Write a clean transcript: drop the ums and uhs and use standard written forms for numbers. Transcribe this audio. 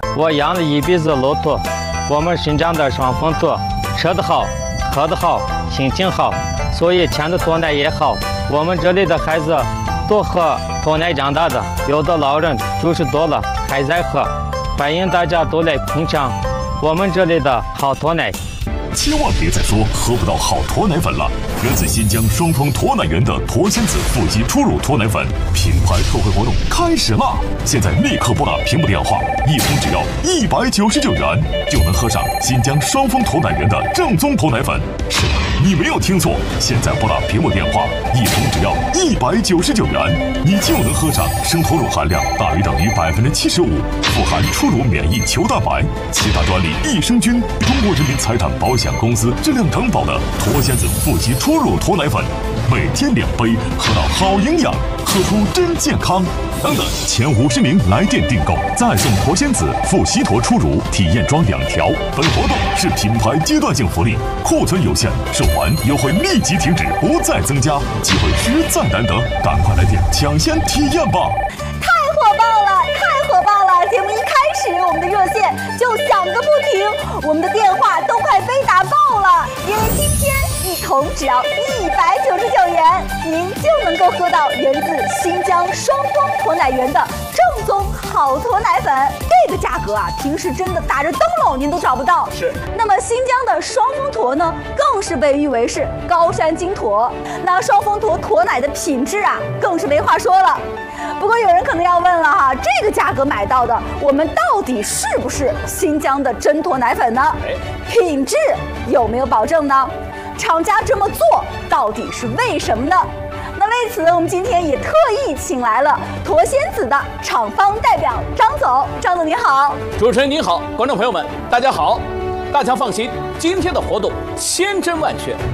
我养了一辈子骆驼，我们新疆的双峰驼，吃得好，喝得好，心情好，所以牵的驼奶也好。我们这里的孩子都喝驼奶长大的，有的老人90多了还在喝。欢迎大家都来品尝我们这里的好驼奶。 千万别再说喝不到好驼奶粉了！源自新疆双峰驼奶园的驼仙子富硒初乳驼奶粉品牌特惠活动开始啦！现在立刻拨打屏幕电话，一桶只要199元，就能喝上新疆双峰驼奶园的正宗驼奶粉。是的，你没有听错，现在拨打屏幕电话，一桶只要199元，你就能喝上生驼乳含量大于等于75%，富含初乳免疫球蛋白、其他专利益生菌、中国人民财产保险公司质量承保的驼仙子富硒初乳驼奶粉，每天2杯，喝到好营养，喝出真健康。等等，前50名来电订购，再送驼仙子富硒驼初乳体验装2条。本活动是品牌阶段性福利，库存有限，售完优惠立即停止，不再增加，机会实在难得，赶快来电抢先体验吧！ 太火爆了，太火爆了！节目一开始，我们的热线就响个不停，我们的电话都快被打爆了，因为今天一桶只要199元，您就能够喝到源自新疆双峰驼奶园的正宗好驼奶粉。这个价格啊，平时真的打着灯笼您都找不到。 是。 那么新疆的双峰驼呢，更是被誉为是高山金驼。那双峰驼驼奶的品质啊，更是没话说了。不过有人可能要问了哈，这个价格买到的，我们到底是不是新疆的真驼奶粉呢？品质有没有保证呢？厂家这么做到底是为什么呢？那为此，我们今天也特意请来了驼仙子的厂方代表张总。张总您好。 主持人您好，观众朋友们大家好。大家放心，今天的活动千真万确，